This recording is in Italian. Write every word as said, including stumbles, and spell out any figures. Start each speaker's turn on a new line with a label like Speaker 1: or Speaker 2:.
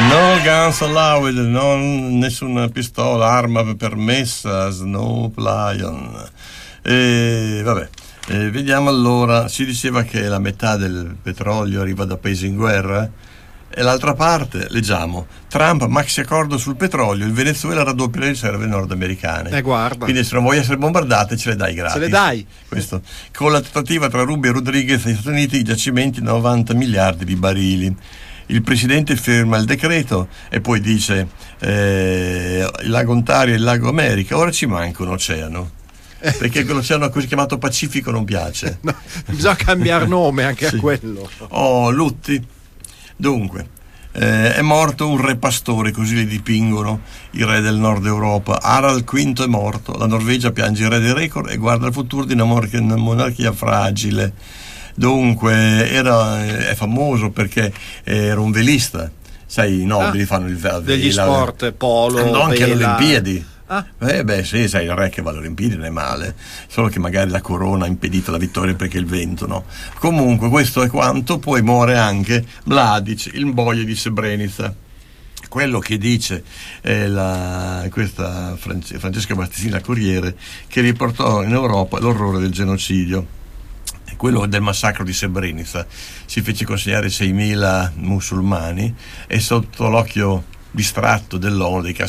Speaker 1: No guns allowed, non, nessuna pistola, arma permessa, Snow Lion. E vabbè, e vediamo allora. Si diceva che la metà del petrolio arriva da paesi in guerra, e l'altra parte, leggiamo, Trump maxi accordo sul petrolio, il Venezuela raddoppia le riserve nordamericane.
Speaker 2: Eh, guarda.
Speaker 1: Quindi se non vuoi essere bombardate ce le dai gratis.
Speaker 2: Ce le dai.
Speaker 1: Questo. Con la trattativa tra Rubio e Rodriguez negli Stati Uniti, i giacimenti novanta miliardi di barili. Il presidente firma il decreto e poi dice eh, il lago Ontario e il lago America, ora ci manca un oceano. Perché quell'oceano così chiamato Pacifico non piace.
Speaker 2: No, bisogna cambiare nome anche
Speaker 1: Sì.
Speaker 2: a quello.
Speaker 1: Oh, lutti. Dunque, eh, è morto un re pastore, così li dipingono i re del nord Europa. Harald quinto è morto, la Norvegia piange il re dei record e guarda il futuro di una monarchia, una monarchia fragile. Dunque, era, è famoso perché era un velista. Sai, i nobili
Speaker 2: Ah,
Speaker 1: fanno il vela.
Speaker 2: degli sport, polo,
Speaker 1: no, anche alle
Speaker 2: vela.
Speaker 1: Olimpiadi.
Speaker 2: Ah.
Speaker 1: Eh beh sì, sai, il re che va alle Olimpiadi non è male, solo che magari la corona ha impedito la vittoria perché il vento, no? Comunque questo è quanto. Poi muore anche Mladic, il boia di Srebrenica, quello che dice eh, la, questa France, Francesca Battistini, la Corriere, che riportò in Europa l'orrore del genocidio, quello del massacro di Srebrenica. Si fece consegnare seimila musulmani e sotto l'occhio distratto dell'ONU, dei